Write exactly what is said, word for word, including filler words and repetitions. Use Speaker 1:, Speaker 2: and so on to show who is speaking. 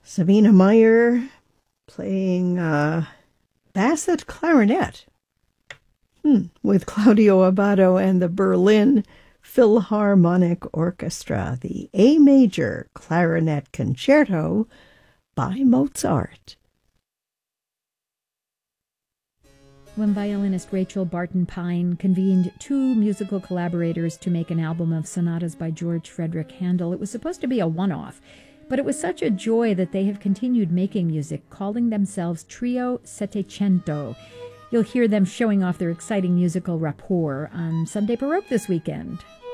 Speaker 1: Sabina Meyer playing uh, Bassett clarinet hmm, with Claudio Abbado and the Berlin Philharmonic Orchestra, the A Major Clarinet Concerto by Mozart.
Speaker 2: When violinist Rachel Barton Pine convened two musical collaborators to make an album of sonatas by George Frederick Handel, it was supposed to be a one-off. But it was such a joy that they have continued making music, calling themselves Trio Settecento. You'll hear them showing off their exciting musical rapport on Sunday Baroque this weekend.